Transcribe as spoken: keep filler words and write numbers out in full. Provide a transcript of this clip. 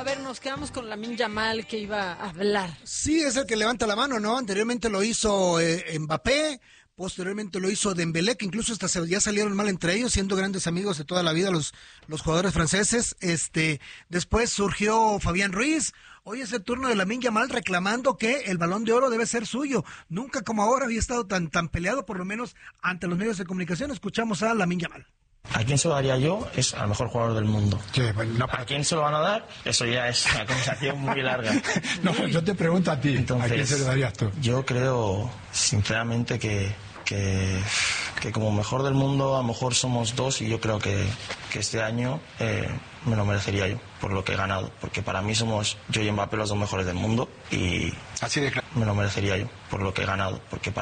ver, nos quedamos con Lamine Yamal, que iba a hablar. Sí, es el que levanta la mano, ¿no? Anteriormente lo hizo eh, Mbappé, posteriormente lo hizo Dembélé, que incluso hasta se, ya salieron mal entre ellos, siendo grandes amigos de toda la vida los, los jugadores franceses. Este, después surgió Fabián Ruiz. Hoy es el turno de Lamine Yamal reclamando que el Balón de Oro debe ser suyo. Nunca como ahora había estado tan, tan peleado, por lo menos ante los medios de comunicación. Escuchamos a Lamine Yamal. ¿A quién se lo daría yo? Es al mejor jugador del mundo. Sí, bueno, no, ¿A quién se lo van a dar? Eso ya es una conversación muy larga. no, yo te pregunto a ti, Entonces, ¿a quién se lo darías tú? Yo creo, sinceramente, que, que, que como mejor del mundo a lo mejor somos dos y yo creo que, que este año eh, me lo merecería yo, por lo que he ganado. Porque para mí somos yo y Mbappé los dos mejores del mundo y Así de claro. me lo merecería yo, por lo que he ganado. Porque para